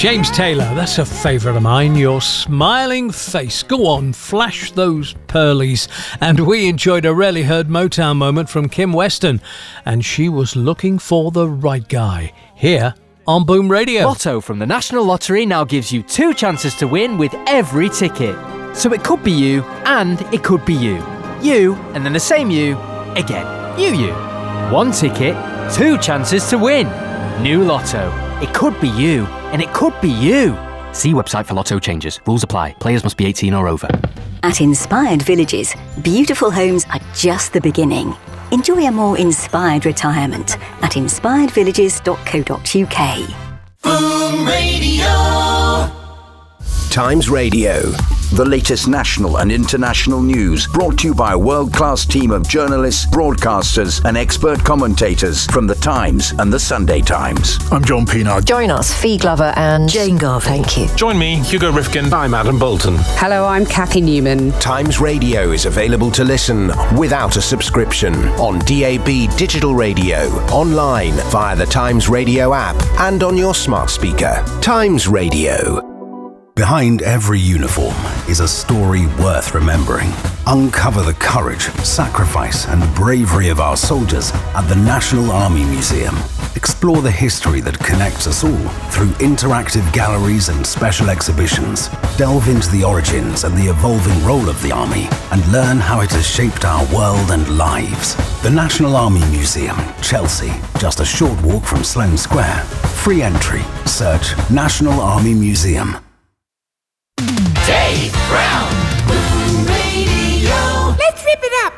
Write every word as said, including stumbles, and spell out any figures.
James Taylor, that's a favourite of mine. Your smiling face. Go on, flash those pearlies. And we enjoyed a rarely heard Motown moment from Kim Weston. And she was looking for the right guy. Here on Boom Radio. Lotto from the National Lottery now gives you two chances to win with every ticket. So it could be you and it could be you. You and then the same you again. You, you. One ticket, two chances to win. New Lotto. It could be you, and it could be you. See website for Lotto changes. Rules apply. Players must be eighteen or over. At Inspired Villages, beautiful homes are just the beginning. Enjoy a more inspired retirement at inspired villages dot co dot uk. Boom Radio. Times Radio. The latest national and international news brought to you by a world-class team of journalists, broadcasters and expert commentators from The Times and The Sunday Times. I'm John Pienaar. Join us, Fee Glover and Jane Garvey. Thank you. Join me, Hugo Rifkin. I'm Adam Bolton. Hello, I'm Kathy Newman. Times Radio is available to listen without a subscription on D A B digital radio, online via the Times Radio app and on your smart speaker. Times Radio. Behind every uniform is a story worth remembering. Uncover the courage, sacrifice, and bravery of our soldiers at the National Army Museum. Explore the history that connects us all through interactive galleries and special exhibitions. Delve into the origins and the evolving role of the Army and learn how it has shaped our world and lives. The National Army Museum, Chelsea, just a short walk from Sloane Square. Free entry. Search National Army Museum. Dave Brown. Boom Radio. Let's rip it up.